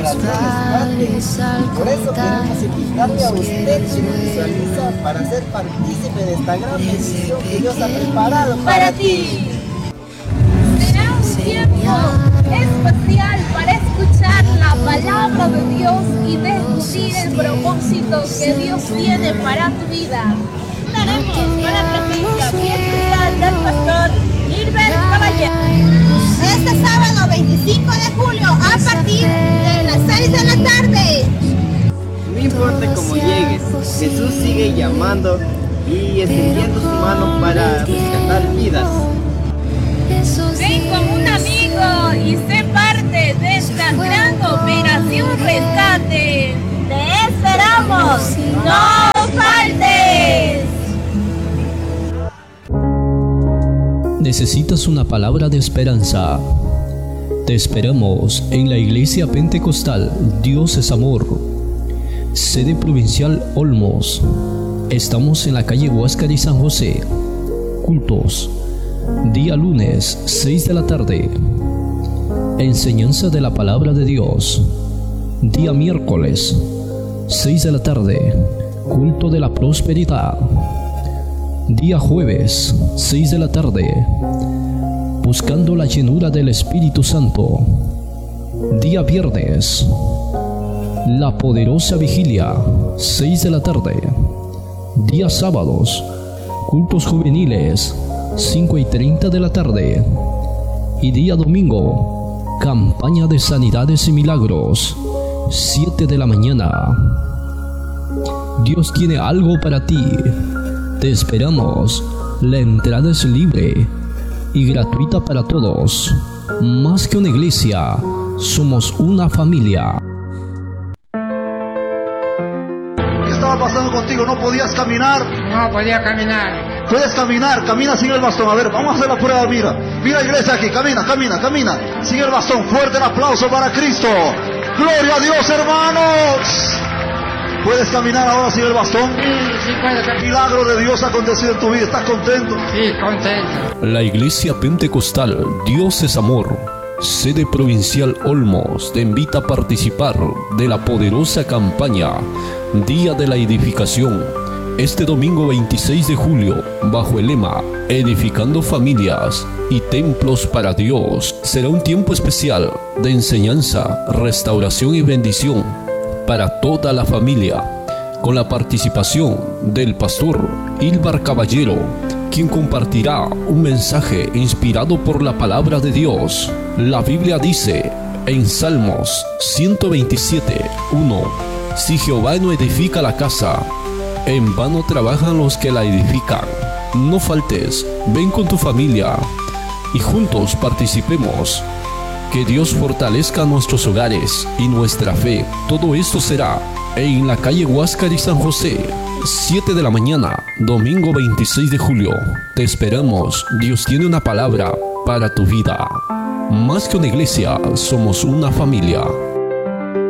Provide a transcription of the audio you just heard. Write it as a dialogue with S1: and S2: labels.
S1: generación rescate. Por eso queremos invitarle a usted que nos visualiza para ser partícipe de esta gran bendición que Dios ha preparado para ti.
S2: Será un tiempo especial para escuchar la palabra de Dios y descubrir el propósito que Dios tiene para tu vida. Estaremos con la presencia especial del pastor Gilbert Caballero.
S3: Este sábado 25 de julio a partir de las 6 de la tarde.
S1: No importa cómo llegues, Jesús sigue llamando y extendiendo su mano para rescatar vidas.
S2: Ven con un amigo y sé parte de esta gran operación rescate. ¡Te esperamos! ¡No faltes!
S4: ¿Necesitas una palabra de esperanza? Te esperamos en la Iglesia Pentecostal Dios es Amor, sede provincial Olmos. Estamos en la calle Huáscar y San José. Cultos: día lunes 6 de la tarde, enseñanza de la palabra de Dios. Día miércoles 6 de la tarde, culto de la prosperidad. Día jueves 6 de la tarde, buscando la llenura del Espíritu Santo. Día viernes, la poderosa vigilia 6 de la tarde. Día sábados, cultos juveniles 5:30 de la tarde. Y día domingo, campaña de sanidades y milagros 7 de la mañana. Dios tiene algo para ti. Te esperamos. La entrada es libre y gratuita para todos. Más que una iglesia, somos una familia.
S5: ¿Qué estaba pasando contigo? ¿No podías caminar?
S6: No podía caminar.
S5: Puedes caminar, camina sin el bastón. A ver, vamos a hacer la prueba, mira iglesia aquí, camina, sin el bastón. Fuerte el aplauso para Cristo. Gloria a Dios, hermanos. ¿Puedes caminar ahora sin el bastón?
S6: Sí puedo caminar.
S5: Milagro de Dios ha acontecido en tu vida, ¿estás contento?
S6: Sí, contento.
S4: La Iglesia Pentecostal Dios es Amor, sede provincial Olmos, te invita a participar de la poderosa campaña Día de la Edificación, este domingo 26 de julio, bajo el lema Edificando Familias y Templos para Dios. Será un tiempo especial de enseñanza, restauración y bendición para toda la familia, con la participación del pastor Gilbert Caballero, quien compartirá un mensaje inspirado por la palabra de Dios. La Biblia dice en Salmos 127:1: si Jehová no edifica la casa, en vano trabajan los que la edifican. No faltes, ven con tu familia y juntos participemos. Que Dios fortalezca nuestros hogares y nuestra fe. Todo esto será en la calle Huáscar y San José, 7 de la mañana, domingo 26 de julio. Te esperamos. Dios tiene una palabra para tu vida. Más que una iglesia, somos una familia.